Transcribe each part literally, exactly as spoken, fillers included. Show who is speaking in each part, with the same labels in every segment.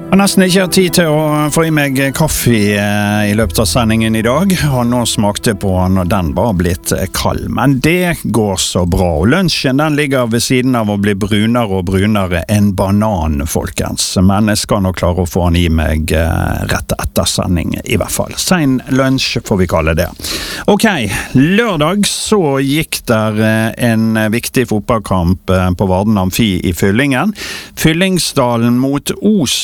Speaker 1: Jeg har nesten ikke hatt tid til å få i meg kaffe i løpet av sendingen i dag, og nå smakte på når den var blitt kald. Men det går så bra, og lunsjen den ligger ved siden av å bli brunere og brunere en banan, folkens. Men jeg skal nok klare å få den i meg rett etter sending, i hvert fall. Sen lunsj får vi kalle det. Ok, lørdag så gikk der en viktig fotballkamp på Varden Amfi i Fyllingen. Fyllingsdalen mot Os,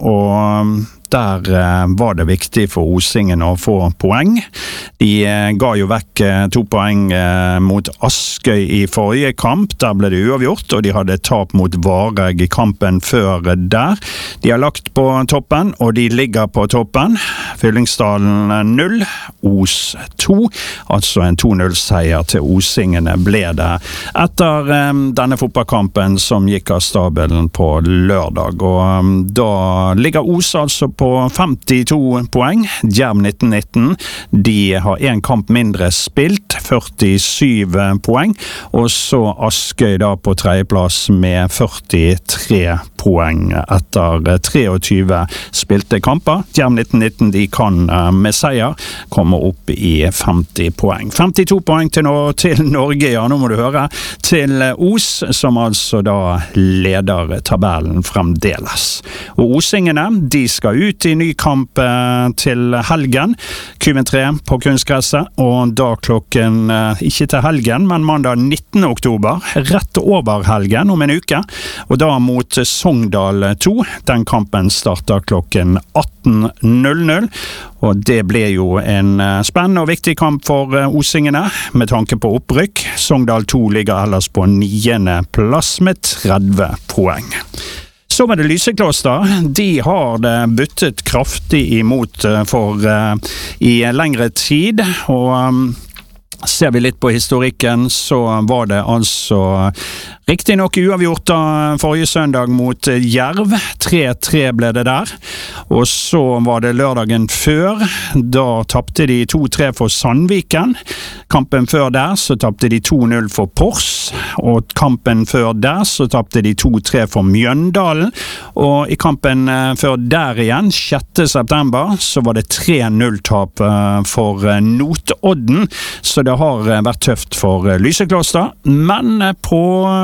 Speaker 1: og der var det viktig for Osingen å få poeng. De ga jo vekk to poeng mot Askøy i forrige kamp. Der ble det uavgjort, og de hadde tap mot Vareg i kampen før der. De har lagt på toppen, og de ligger på toppen. Fyllingsdalen null, Os to. Altså en to null seier til Osingene ble det etter denne fotballkampen som gikk av stabelen på lørdag. Og da ligger Os altså på femtito poeng, Djerv nitten nitten. De har en kamp mindre spilt, førtisyv poeng, og så Askøy da på tredjeplass med førtitre poeng etter treogtyve spilte kamper. Djerv nitten nitten de kan med seier komme opp i femti poeng. femtito poeng til, nå, til Norge, ja, nå må du høre, til Os, som altså da leder tabellen fremdeles. Og Osingene, de skal ut i ny kamp til helgen, Q V tre på kunstgresset, og da klokken, ikke til helgen, men mandag nittende oktober, rett over helgen om en uke, og da mot Sogndal to. Den kampen starter klokken atten null null, og det ble jo en spennende og viktig kamp for Osingene, med tanke på opprykk. Sogndal to ligger ellers på niende plass med tretti poeng. Så var det Lysekloster. De har det byttet kraftig imot for uh, i lengre tid, og um, ser vi litt på historikken, så var det altså riktig nok uavgjort da forrige søndag mot Jerv. tre tre ble det der. Og så var det lørdagen før. Da tappte de to tre for Sandviken. Kampen før der så tappte de to null for Pors. Og kampen før der så tappte de to tre for Mjøndalen. Og i kampen før der igjen, sjette september, så var det tre null-tap for Notodden. Så det har vært tøft for Lysekloster. Men på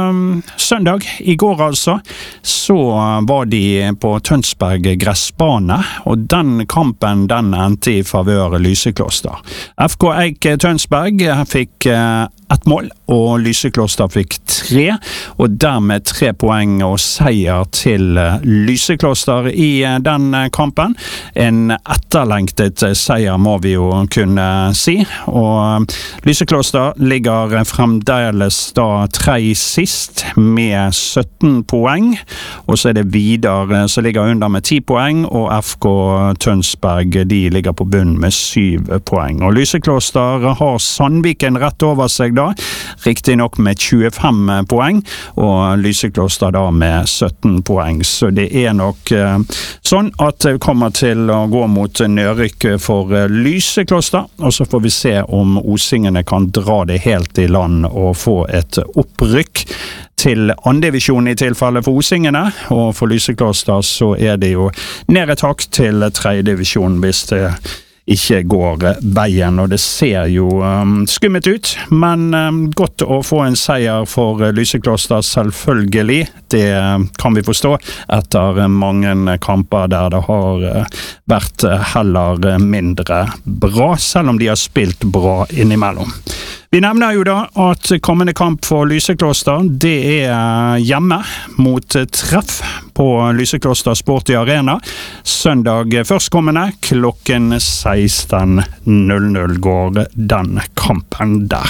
Speaker 1: søndag, i går altså, så var de på Tønsberg gressbane, og den kampen den endte i favør Lysekloster. F K Eik Tønsberg fikk ett mål, og Lysekloster fikk tre, og dermed tre poeng og seier til Lysekloster i den kampen. En etterlengtet seier må vi jo kunne si, og Lysekloster ligger fremdeles da tre sist med sytten poeng, og så er det Vidar som ligger under med ti poeng, og F K Tønsberg de ligger på bunn med syv poeng. Og Lysekloster har Sandviken rett over seg da, riktig nok med tjuefem poeng, og Lysekloster da med sytten poeng. Så det er nok eh, sånn at det kommer til å gå mot nedrykk for Lysekloster, og så får vi se om Osingene kan dra det helt i land og få et opprykk til andredivisjon i tilfelle for Osingene, og for Lysekloster så er det jo ned et hakk til tredjedivisjon hvis det ikke går veien, og det ser jo um, skummet ut, men um, godt å få en seier for Lysekloster selvfølgelig. Det kan vi forstå etter mange kamper der det har uh, vært heller mindre bra, selv om de har spilt bra innimellom. Vi nevner jo da at kommende kamp for Lysekloster, det er hjemme mot Treff på Lysekloster Sporty Arena. Søndag førstkommende klokken seksten null null går den kampen der.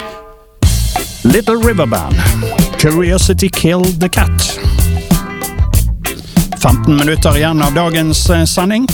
Speaker 1: Little River Band, Curiosity Killed the Cat. femten minutter igjen av dagens sending.